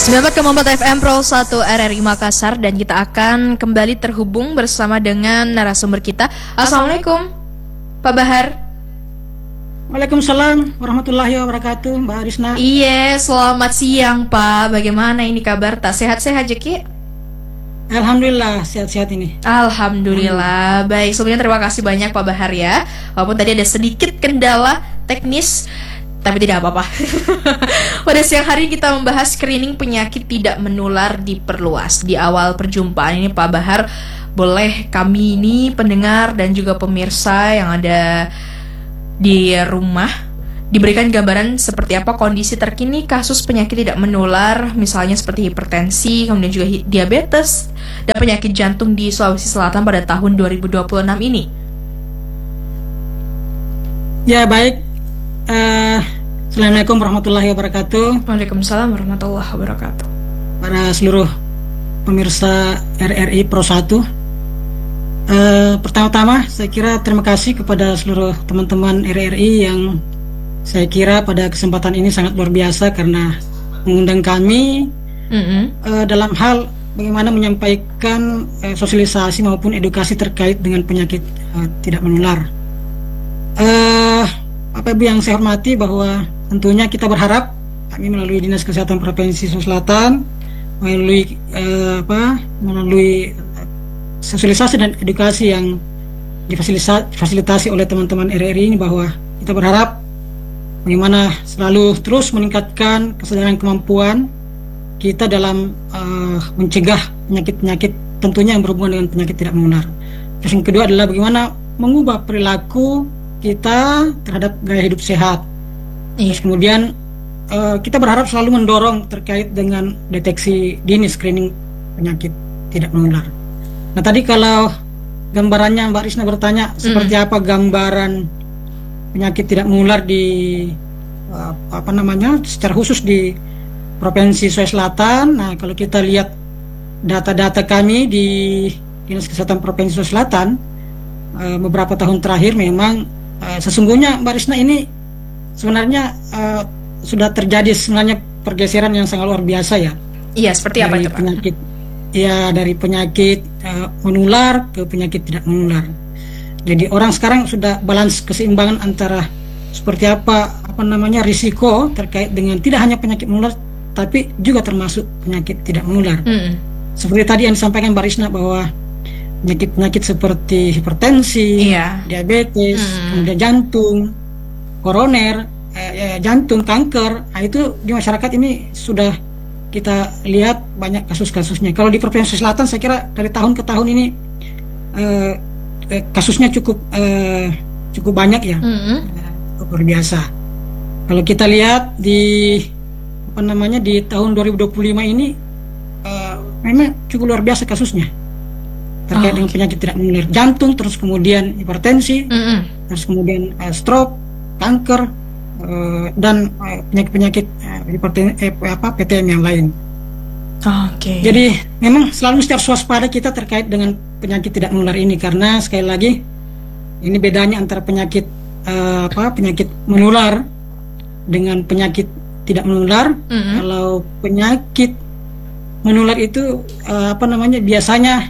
94,4 FM Pro 1 RRI Makassar, dan kita akan kembali terhubung bersama dengan narasumber kita. Assalamualaikum Pak Bahar. Waalaikumsalam warahmatullahi wabarakatuh, Mbak Arisna. Iya, selamat siang Pak. Bagaimana ini kabar? Tak sehat-sehat aja Ki? Alhamdulillah sehat-sehat ini. Alhamdulillah. Baik, sebelumnya terima kasih banyak Pak Bahar ya. Walaupun tadi ada sedikit kendala teknis, tapi tidak apa-apa. Pada siang hari kita membahas screening penyakit tidak menular diperluas. Di awal perjumpaan ini Pak Bahar, boleh kami ini pendengar dan juga pemirsa yang ada di rumah diberikan gambaran seperti apa kondisi terkini kasus penyakit tidak menular, misalnya seperti hipertensi, kemudian juga diabetes dan penyakit jantung di Sulawesi Selatan pada tahun 2026 ini. Ya baik. Assalamualaikum warahmatullahi wabarakatuh. Waalaikumsalam warahmatullahi wabarakatuh. Para seluruh pemirsa RRI Pro 1. Pertama-tama saya kira terima kasih kepada seluruh teman-teman RRI yang saya kira pada kesempatan ini sangat luar biasa karena mengundang kami dalam hal bagaimana menyampaikan sosialisasi maupun edukasi terkait dengan penyakit tidak menular. Bapak Ibu yang saya hormati, bahwa tentunya kita berharap kami melalui Dinas Kesehatan Provinsi Sulawesi Selatan melalui sosialisasi dan edukasi yang difasilitasi oleh teman-teman RRI ini, bahwa kita berharap bagaimana selalu terus meningkatkan kesadaran kemampuan kita dalam mencegah penyakit-penyakit tentunya yang berhubungan dengan penyakit tidak menular. Terus yang kedua adalah bagaimana mengubah perilaku kita terhadap gaya hidup sehat. Terus kemudian kita berharap selalu mendorong terkait dengan deteksi dini, screening penyakit tidak menular. Nah tadi kalau gambarannya Mbak Risna bertanya seperti apa gambaran penyakit tidak menular di secara khusus di Provinsi Sulawesi Selatan. Nah kalau kita lihat data-data kami di Dinas Kesehatan Provinsi Sulawesi Selatan beberapa tahun terakhir, memang sesungguhnya Mbak Risna ini sebenarnya sudah terjadi sebenarnya pergeseran yang sangat luar biasa ya. Iya, seperti apa itu Pak? Penyakit, ya dari penyakit menular ke penyakit tidak menular. Jadi orang sekarang sudah balance keseimbangan antara seperti apa risiko terkait dengan tidak hanya penyakit menular tapi juga termasuk penyakit tidak menular. Seperti tadi yang disampaikan Mbak Risna, bahwa penyakit-penyakit seperti hipertensi, diabetes, kemudian jantung, koroner, jantung, kanker, itu di masyarakat ini sudah kita lihat banyak kasus-kasusnya. Kalau di Provinsi Selatan saya kira dari tahun ke tahun ini kasusnya cukup banyak ya, luar biasa. Kalau kita lihat di di tahun 2025 ini memang cukup luar biasa kasusnya terkait dengan penyakit tidak menular jantung, terus kemudian hipertensi, terus kemudian stroke, kanker, dan penyakit-penyakit PTM yang lain. Jadi memang selalu mesti harus waspada kita terkait dengan penyakit tidak menular ini, karena sekali lagi ini bedanya antara penyakit penyakit menular dengan penyakit tidak menular. Kalau penyakit menular itu biasanya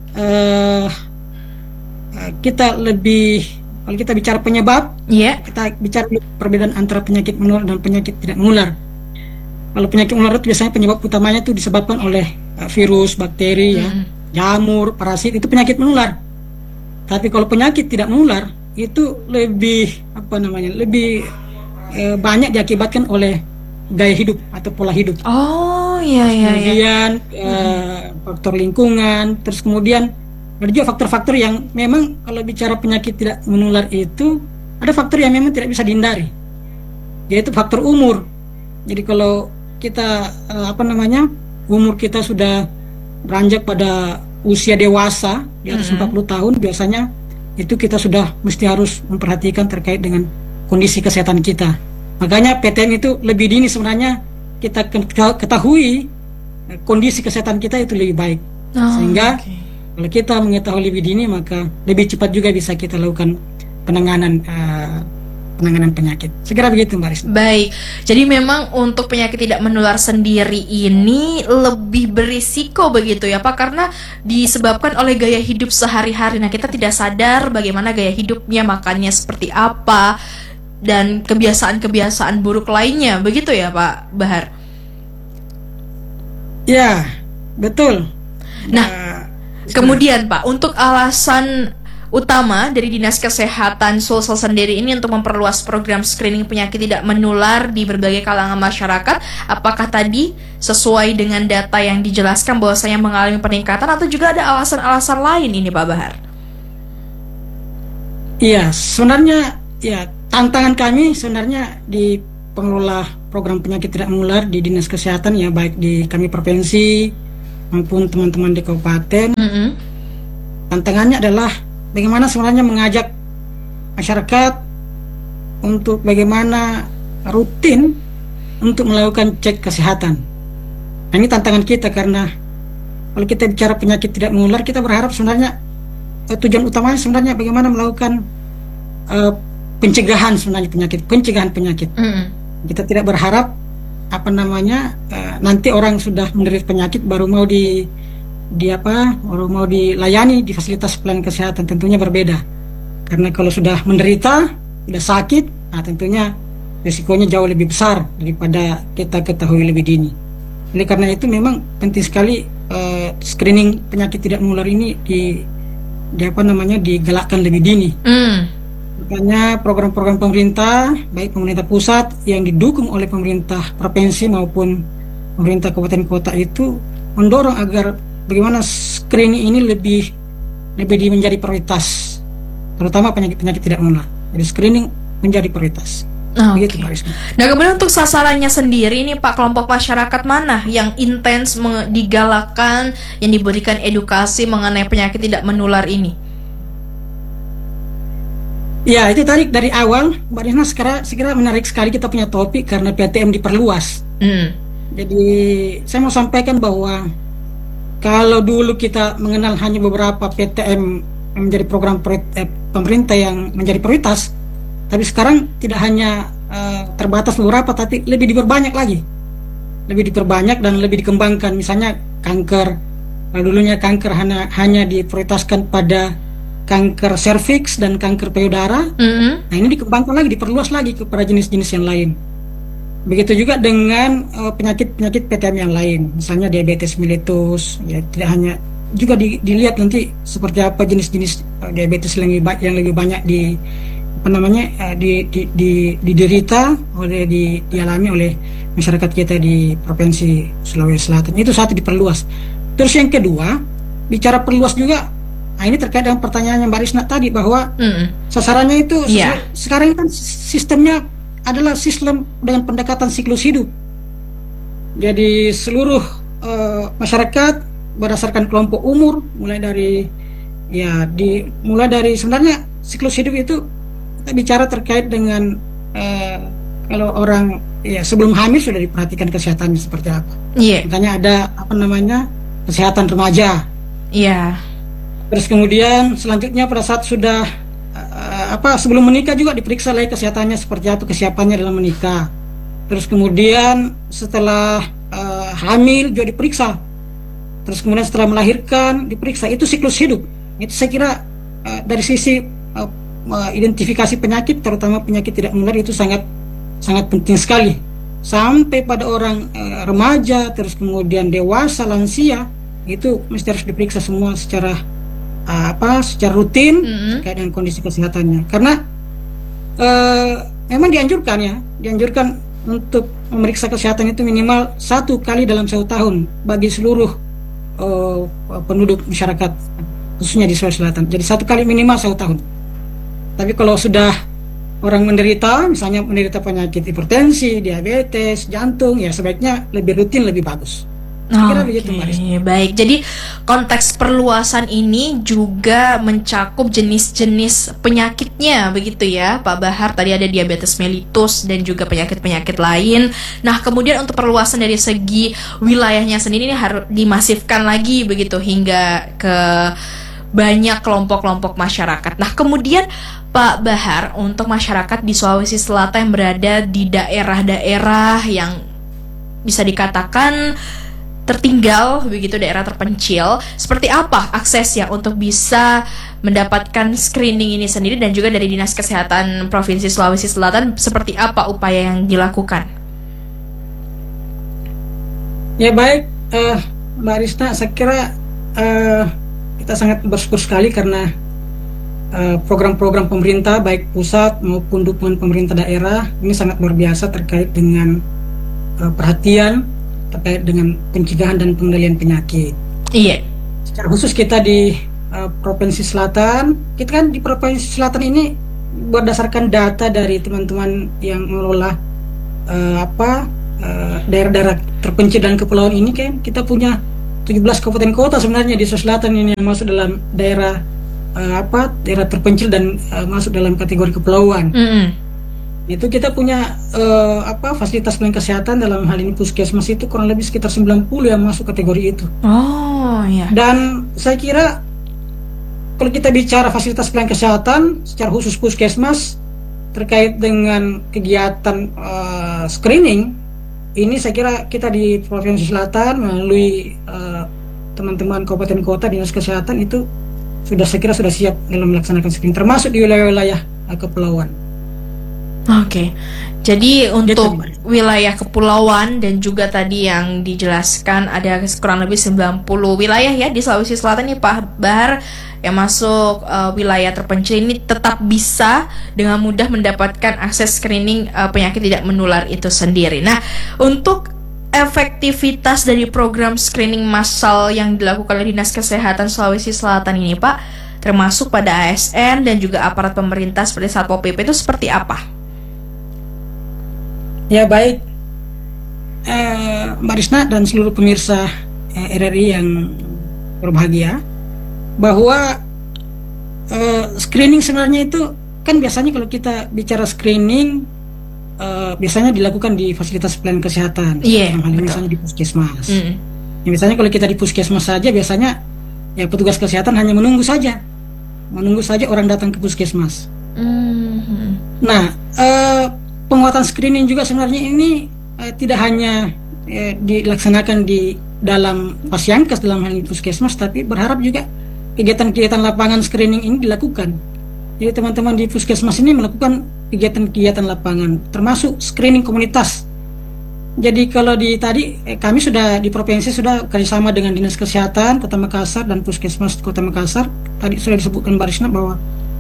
kita lebih, kalau kita bicara penyebab, kita bicara perbedaan antara penyakit menular dan penyakit tidak menular. Kalau penyakit menular itu biasanya penyebab utamanya itu disebabkan oleh virus, bakteri, jamur, parasit, itu penyakit menular. Tapi kalau penyakit tidak menular itu lebih banyak diakibatkan oleh gaya hidup atau pola hidup. Kemudian faktor lingkungan, terus kemudian ada juga faktor-faktor yang memang kalau bicara penyakit tidak menular itu ada faktor yang memang tidak bisa dihindari, yaitu faktor umur. Jadi kalau kita umur kita sudah beranjak pada usia dewasa di atas 40 tahun, biasanya itu kita sudah mesti harus memperhatikan terkait dengan kondisi kesehatan kita. Makanya PTM itu lebih dini sebenarnya kita ketahui kondisi kesehatan kita itu lebih baik. Sehingga kalau kita mengetahui lebih dini, maka lebih cepat juga bisa kita lakukan penanganan penanganan penyakit. Segera begitu, Mbak Risma. Baik, jadi memang untuk penyakit tidak menular sendiri ini lebih berisiko begitu ya Pak, karena disebabkan oleh gaya hidup sehari-hari. Nah, kita tidak sadar bagaimana gaya hidupnya, makannya seperti apa, dan kebiasaan-kebiasaan buruk lainnya, begitu ya Pak Bahar? Ya, betul. Nah, kemudian Pak, untuk alasan utama dari Dinas Kesehatan Sulsel sendiri ini untuk memperluas program screening penyakit tidak menular di berbagai kalangan masyarakat, apakah tadi sesuai dengan data yang dijelaskan bahwasanya mengalami peningkatan atau juga ada alasan-alasan lain ini Pak Bahar? Iya, sebenarnya ya tantangan kami sebenarnya di pengelola program penyakit tidak menular di Dinas Kesehatan ya, baik di kami provinsi maupun teman-teman di kabupaten. Tantangannya adalah bagaimana sebenarnya mengajak masyarakat untuk bagaimana rutin untuk melakukan cek kesehatan. Nah, ini tantangan kita karena kalau kita bicara penyakit tidak menular, kita berharap sebenarnya tujuan utamanya sebenarnya bagaimana melakukan pencegahan sebenarnya pencegahan penyakit. Kita tidak berharap nanti orang sudah menderita penyakit baru mau baru mau dilayani di fasilitas pelayanan kesehatan. Tentunya berbeda, karena kalau sudah menderita, sudah sakit, nah tentunya risikonya jauh lebih besar daripada kita ketahui lebih dini. Oleh karena itu memang penting sekali screening penyakit tidak menular ini digalakkan lebih dini. Makanya program-program pemerintah, baik pemerintah pusat yang didukung oleh pemerintah provinsi maupun pemerintah kabupaten kota itu mendorong agar bagaimana screening ini lebih menjadi prioritas, terutama penyakit-penyakit tidak menular. Jadi screening menjadi prioritas. Begitu, Pak Rizky. Nah, kemudian untuk sasarannya sendiri ini Pak, kelompok masyarakat mana yang intens digalakkan, yang diberikan edukasi mengenai penyakit tidak menular ini? Ya, itu tadi dari awal Mbak Risma segera menarik sekali kita punya topik karena PTM diperluas. Jadi saya mau sampaikan bahwa kalau dulu kita mengenal hanya beberapa PTM yang menjadi program pemerintah yang menjadi prioritas, tapi sekarang tidak hanya terbatas beberapa, tapi lebih diperbanyak lagi, dan lebih dikembangkan. Misalnya kanker, dulunya kanker hanya diprioritaskan pada kanker serviks dan kanker payudara. Nah, ini dikembangkan lagi, diperluas lagi kepada jenis-jenis yang lain. Begitu juga dengan penyakit-penyakit PTM yang lain, misalnya diabetes mellitus. Ya, tidak hanya juga dilihat nanti seperti apa jenis-jenis diabetes yang lebih banyak diderita dialami oleh masyarakat kita di Provinsi Sulawesi Selatan. Itu satu, diperluas. Terus yang kedua, bicara perluas juga. Nah, ini terkait dengan pertanyaannya Mbak Risna tadi bahwa sasarannya itu sekarang kan sistemnya adalah sistem dengan pendekatan siklus hidup. Jadi seluruh masyarakat berdasarkan kelompok umur, mulai dari sebenarnya siklus hidup itu kita bicara terkait dengan kalau orang sebelum hamil sudah diperhatikan kesehatannya seperti apa. Makanya ada kesehatan remaja. Terus kemudian selanjutnya pada saat sudah sebelum menikah juga diperiksa lagi kesehatannya seperti apa, kesiapannya dalam menikah. Terus kemudian setelah hamil juga diperiksa. Terus kemudian setelah melahirkan diperiksa. Itu siklus hidup. Itu saya kira dari sisi identifikasi penyakit, terutama penyakit tidak menular, itu sangat penting sekali. Sampai pada orang remaja, terus kemudian dewasa, lansia, itu mesti harus diperiksa semua secara rutin terkait dengan kondisi kesehatannya. Karena memang dianjurkan untuk memeriksa kesehatan itu minimal 1 kali dalam 1 tahun bagi seluruh penduduk masyarakat, khususnya di Sulawesi Selatan. Jadi 1 kali minimal 1 tahun. Tapi kalau sudah orang misalnya menderita penyakit hipertensi, diabetes, jantung, ya sebaiknya lebih rutin, lebih bagus. Baik, jadi konteks perluasan ini juga mencakup jenis-jenis penyakitnya, begitu ya Pak Bahar. Tadi ada diabetes mellitus dan juga penyakit-penyakit lain. Nah, kemudian untuk perluasan dari segi wilayahnya sendiri ini harus dimasifkan lagi begitu hingga ke banyak kelompok-kelompok masyarakat. Nah, kemudian Pak Bahar, untuk masyarakat di Sulawesi Selatan yang berada di daerah-daerah yang bisa dikatakan tertinggal begitu, daerah terpencil, seperti apa aksesnya untuk bisa mendapatkan screening ini sendiri, dan juga dari Dinas Kesehatan Provinsi Sulawesi Selatan seperti apa upaya yang dilakukan? Ya baik, Mbak Risna, saya kira kita sangat bersyukur sekali karena program-program pemerintah baik pusat maupun dukungan pemerintah daerah ini sangat luar biasa terkait dengan perhatian terkait dengan pencegahan dan pengendalian penyakit. Iya. Secara khusus kita di Provinsi Selatan, kita kan di Provinsi Selatan ini berdasarkan data dari teman-teman yang mengelola daerah-daerah terpencil dan kepulauan ini, kan kita punya 17 kabupaten kota sebenarnya di Sulawesi Selatan ini yang masuk dalam daerah daerah terpencil dan masuk dalam kategori kepulauan. Itu kita punya fasilitas pelayanan kesehatan, dalam hal ini puskesmas itu kurang lebih sekitar 90 yang masuk kategori itu. Oh ya. Dan saya kira kalau kita bicara fasilitas pelayanan kesehatan secara khusus puskesmas terkait dengan kegiatan screening ini, saya kira kita di Provinsi Selatan melalui teman-teman kabupaten kota dinas kesehatan itu saya kira sudah siap dalam melaksanakan screening, termasuk di wilayah-wilayah kepulauan. Oke. Jadi untuk wilayah kepulauan dan juga tadi yang dijelaskan ada kurang lebih 90 wilayah ya di Sulawesi Selatan nih Pak Bahar yang masuk wilayah terpencil ini tetap bisa dengan mudah mendapatkan akses screening penyakit tidak menular itu sendiri. Nah, untuk efektivitas dari program screening massal yang dilakukan oleh Dinas Kesehatan Sulawesi Selatan ini Pak, termasuk pada ASN dan juga aparat pemerintah seperti Satpol PP itu seperti apa? Ya baik, Mbak Risna dan seluruh pemirsa RRI yang berbahagia, bahwa screening sebenarnya itu kan biasanya kalau kita bicara screening biasanya dilakukan di fasilitas pelayanan kesehatan, yang hal ini misalnya di puskesmas. Ya, misalnya kalau kita di puskesmas saja biasanya ya petugas kesehatan hanya menunggu saja orang datang ke puskesmas. Nah, penguatan screening juga sebenarnya ini tidak hanya dilaksanakan di dalam Pasyankes dalam hal ini puskesmas, tapi berharap juga kegiatan-kegiatan lapangan screening ini dilakukan. Jadi teman-teman di puskesmas ini melakukan kegiatan-kegiatan lapangan, termasuk screening komunitas. Jadi kalau kami sudah di provinsi sudah kerjasama dengan Dinas Kesehatan Kota Makassar dan Puskesmas Kota Makassar. Tadi sudah disebutkan Mbak Risna bahwa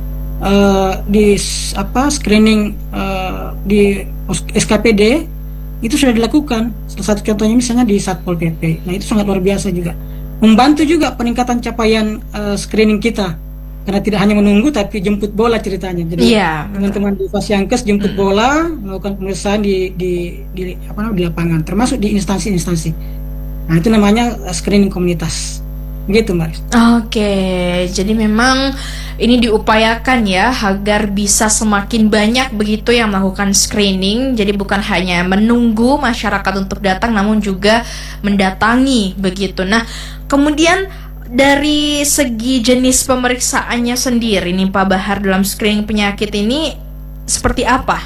screening di SKPD itu sudah dilakukan. Salah satu contohnya misalnya di Satpol PP. Nah itu sangat luar biasa juga, membantu juga peningkatan capaian screening kita, karena tidak hanya menunggu tapi jemput bola ceritanya. Jadi teman-teman di Pasyankes jemput bola, melakukan pemeriksaan di lapangan, termasuk di instansi-instansi. Nah itu namanya screening komunitas. Begitu Mbak. Oke, jadi memang ini diupayakan ya agar bisa semakin banyak begitu yang melakukan screening. Jadi bukan hanya menunggu masyarakat untuk datang, namun juga mendatangi begitu. Nah, kemudian dari segi jenis pemeriksaannya sendiri nih Pak Bahar, dalam screening penyakit ini seperti apa?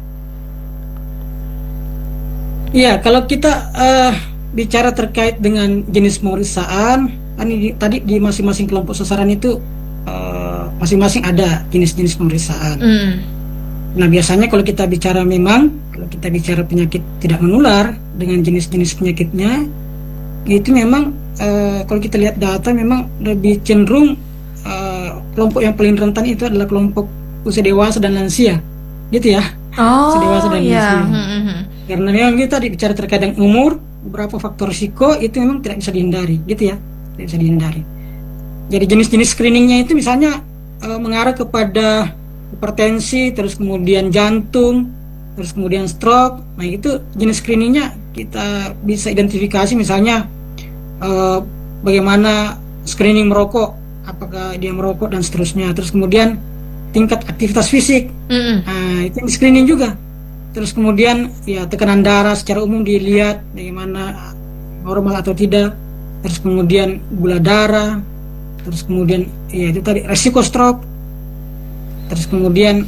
Iya, kalau kita bicara terkait dengan jenis pemeriksaan, tadi di masing-masing kelompok sasaran itu masing-masing ada jenis-jenis pemeriksaan. Nah biasanya kalau kita bicara penyakit tidak menular dengan jenis-jenis penyakitnya, itu memang kalau kita lihat data memang lebih cenderung kelompok yang paling rentan itu adalah kelompok usia dewasa dan lansia, gitu ya. Usia dewasa dan lansia. Karena memang kita bicara terkait dengan umur, beberapa faktor risiko itu memang tidak bisa dihindari, gitu ya. Tidak bisa dihindari. Jadi jenis-jenis screeningnya itu misalnya mengarah kepada hipertensi, terus kemudian jantung, terus kemudian stroke. Nah itu jenis screeningnya kita bisa identifikasi, misalnya bagaimana screening merokok, apakah dia merokok dan seterusnya. Terus kemudian tingkat aktivitas fisik, nah itu screening juga. Terus kemudian ya tekanan darah secara umum dilihat bagaimana normal atau tidak. Terus kemudian gula darah, terus kemudian ya itu tadi resiko stroke, terus kemudian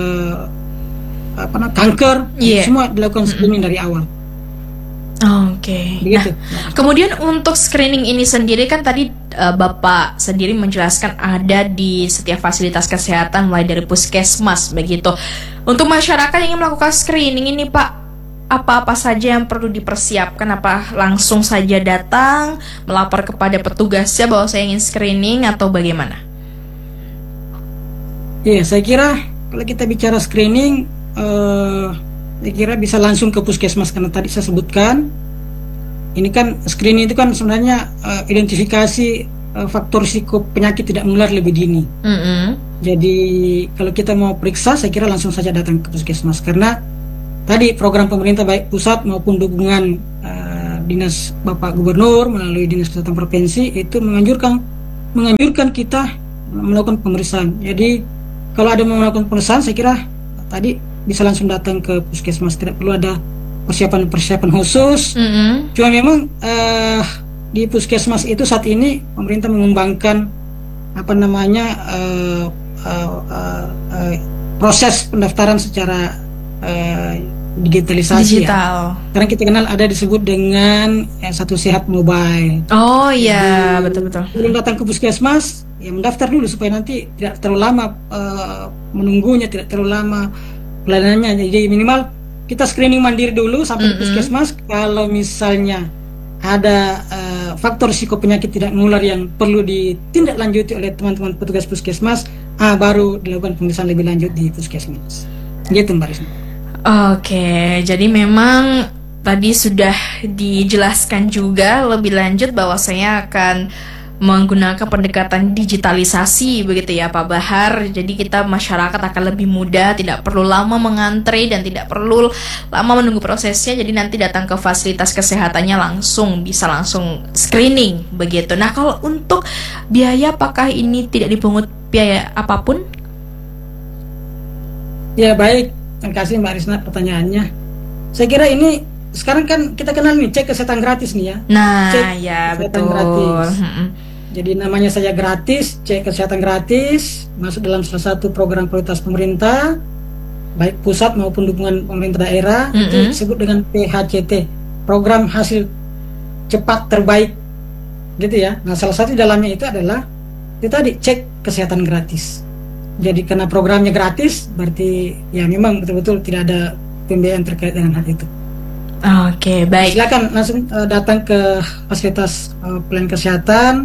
kanker, Iya. semua dilakukan screening dari awal. Oke. Begitu. Nah, kemudian untuk screening ini sendiri kan tadi Bapak sendiri menjelaskan ada di setiap fasilitas kesehatan mulai dari puskesmas begitu. Untuk masyarakat yang ingin melakukan screening ini Pak, apa-apa saja yang perlu dipersiapkan? Apa langsung saja datang melapor kepada petugasnya bahwa saya ingin screening atau bagaimana? Iya, saya kira kalau kita bicara screening, saya kira bisa langsung ke puskesmas karena tadi saya sebutkan. Ini kan screening itu kan sebenarnya identifikasi faktor risiko penyakit tidak menular lebih dini. Jadi kalau kita mau periksa, saya kira langsung saja datang ke puskesmas karena tadi program pemerintah baik pusat maupun dukungan dinas Bapak Gubernur melalui dinas kesehatan provinsi itu menganjurkan kita melakukan pemeriksaan. Jadi kalau ada mau melakukan pemeriksaan, saya kira tadi bisa langsung datang ke puskesmas, tidak perlu ada persiapan khusus. Cuma memang di puskesmas itu saat ini pemerintah mengembangkan proses pendaftaran secara digitalisasi Digital. ya. Karena kita kenal ada disebut dengan Satu Sehat Mobile. Oh iya, betul-betul. Sebelum datang ke puskesmas, ya mendaftar dulu supaya nanti tidak terlalu lama menunggunya, tidak terlalu lama pelayanannya. Jadi minimal kita screening mandiri dulu sampai di puskesmas. Kalau misalnya ada faktor risiko penyakit tidak menular yang perlu ditindaklanjuti oleh teman-teman petugas puskesmas, baru dilakukan pemeriksaan lebih lanjut di puskesmas. Gitu Mbak Risma. Oke, jadi memang tadi sudah dijelaskan juga lebih lanjut bahwa saya akan menggunakan pendekatan digitalisasi begitu ya Pak Bahar. Jadi kita masyarakat akan lebih mudah, tidak perlu lama mengantre dan tidak perlu lama menunggu prosesnya. Jadi nanti datang ke fasilitas kesehatannya bisa langsung screening begitu. Nah, kalau untuk biaya apakah ini tidak dipungut biaya apapun? Ya baik, terima kasih Mbak Risna pertanyaannya. Saya kira ini sekarang kan kita kenal nih cek kesehatan gratis nih ya. Nah, cek ya kesehatan betul. gratis. Jadi namanya saja gratis, cek kesehatan gratis, masuk dalam salah satu program prioritas pemerintah, baik pusat maupun dukungan pemerintah daerah, itu disebut dengan PHCT, program hasil cepat terbaik, gitu ya. Nah salah satu di dalamnya itu adalah itu tadi cek kesehatan gratis. Jadi karena programnya gratis, berarti ya memang betul-betul tidak ada pembiayaan terkait dengan hal itu. Oke, baik. Silakan langsung datang ke fasilitas pelayanan kesehatan